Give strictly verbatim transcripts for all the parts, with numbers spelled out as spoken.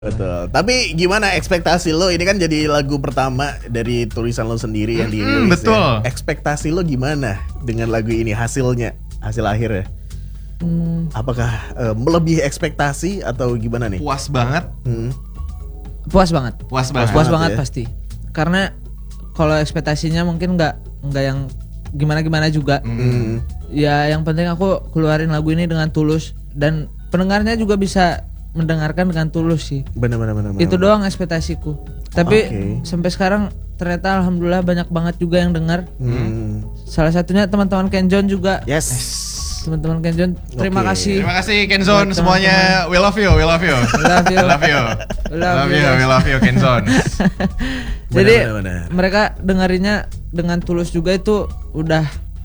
Betul. Tapi gimana ekspektasi lo? Ini kan jadi lagu pertama dari tulisan lo sendiri yang dirilis. Hmm, betul. Ya. Ekspektasi lo gimana dengan lagu ini, hasilnya, hasil akhirnya? Hmm. Apakah uh, melebihi ekspektasi atau gimana nih? Puas banget. Hmm. Puas banget. Puas banget. Puas banget ya? pasti. Karena kalau ekspektasinya mungkin nggak nggak yang gimana-gimana juga. Hmm. Ya yang penting aku keluarin lagu ini dengan tulus dan pendengarnya juga bisa mendengarkan dengan tulus sih. Benar-benar. Itu doang ekspektasiku. Tapi okay. sampai sekarang ternyata alhamdulillah banyak banget juga yang dengar. Hmm. Salah satunya teman-teman Kenjon juga. Yes. Teman-teman Kenjon, terima Okay. kasih. Terima kasih Kenzon Buat semuanya. We love you, we love you. We love you. We love you. We We love love you, you, we love you Kenzon. Jadi Benar-benar. mereka dengerinnya dengan tulus juga itu udah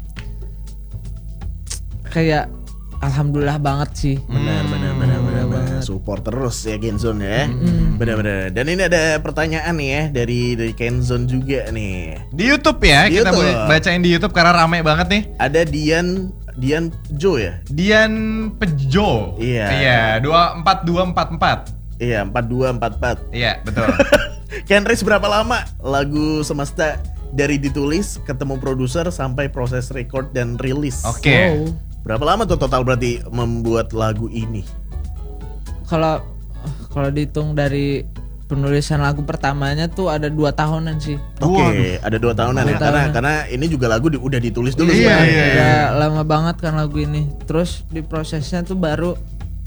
kayak alhamdulillah banget sih. Benar, benar, benar, benar, benar. Support terus ya Kenzon ya. Benar-benar. Dan ini ada pertanyaan nih ya dari dari Kenzon juga nih. Di YouTube ya, Di kita YouTube. boleh bacain di YouTube karena rame banget nih. Ada Dian Dian Jo ya? Dian Pejo. Iya. Iya, dua empat dua empat empat. Iya, empat dua empat empat. Iya, betul. Kenris berapa lama lagu Semesta dari ditulis, ketemu produser sampai proses record dan rilis? Oke. Wow. Berapa lama tuh total berarti membuat lagu ini? Kalau kalau dihitung dari penulisan lagu pertamanya tuh ada dua tahunan sih. Oke, Waduh. ada dua tahunan Dua ya. Karena tahunan. karena ini juga lagu di, udah ditulis dulu Iya, sebenarnya. iya, iya. Udah lama banget kan lagu ini. Terus di prosesnya tuh baru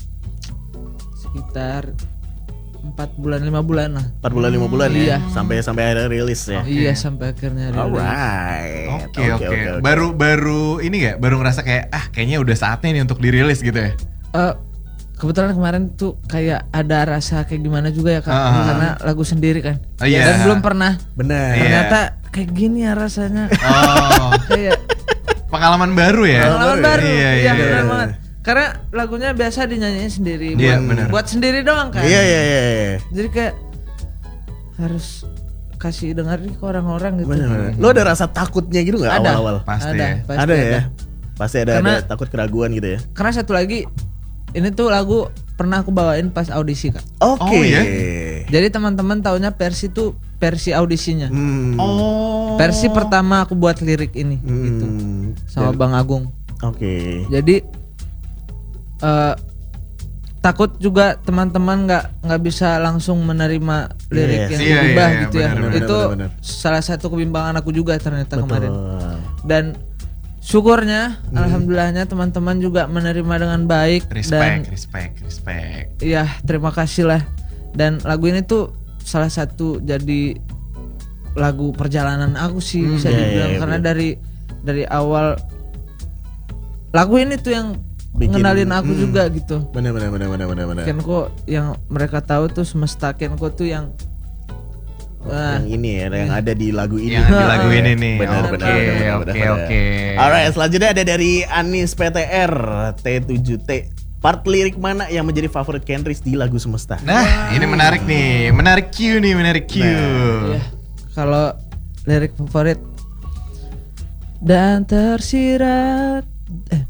sekitar empat bulan lima bulan lah. empat bulan lima bulan ya. Iya. Sampai sampai akhirnya rilis ya. Oke. Iya sampai akhirnya rilis. Alright. Oke, oke. Baru baru ini ya, baru ngerasa kayak ah kayaknya udah saatnya nih untuk dirilis gitu ya. Eh, kebetulan kemarin tuh kayak ada rasa kayak gimana juga ya Kak, Ah. karena lagu sendiri kan. Oh, iya. Dan belum pernah. Benar. Iya. Ternyata kayak gini ya rasanya. Oh, Kayak pengalaman baru ya. pengalaman baru. Iya, iya. benar banget. Karena lagunya biasa dinyanyiin sendiri. Iya, buat, benar. buat sendiri doang kan. Iya iya iya. iya. Jadi kayak harus kasih dengerin ke orang-orang gitu. Benar benar. Lo ada rasa takutnya gitu nggak Ada. awal-awal? Pasti ada, ya. pasti Ada ya. Pasti ada, Karena- ada takut keraguan gitu ya. Karena satu lagi, ini tuh lagu pernah aku bawain pas audisi Kak. Oke. Oh, iya? Jadi teman-teman taunya versi tuh versi audisinya. Hmm. Oh. Versi pertama aku buat lirik ini Hmm. gitu sama Dan- Bang Agung. Oke. Jadi eh, takut juga teman-teman nggak nggak bisa langsung menerima lirik Yes. yang Iya, berubah iya, iya, gitu ya. benar, benar, Itu benar, benar. salah satu kebimbangan aku juga ternyata kemarin. Betul. Dan syukurnya, Hmm. alhamdulillahnya teman-teman juga menerima dengan baik dan Respect, respect, respect. iya terima kasih lah. Dan lagu ini tuh salah satu jadi lagu perjalanan aku sih Hmm, bisa iya, dibilang iya, iya, karena bener. dari dari awal lagu ini tuh yang Bikin- ngenalin aku hmm. juga gitu. Benar benar benar benar benar benar. Kenko yang mereka tahu tuh Semesta Kenko tuh yang wah, Yang ini ya, yang ada di lagu ini. Yang di lagu ini nih. Benar Oke, benar benar, benar, oke, benar. oke. Alright, selanjutnya ada dari Anis P T R T tujuh T. Part lirik mana yang menjadi favorit Kenris di lagu Semesta? Nah, ini menarik nih. Menarik Q nih, menarik Q. iya. Kalau lirik favorit dan tersirat eh